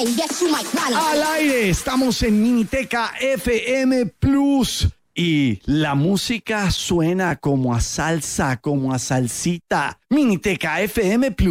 Al aire, estamos en Miniteca FM Plus y la música suena como a salsa, como a salsita. Miniteca FM Plus.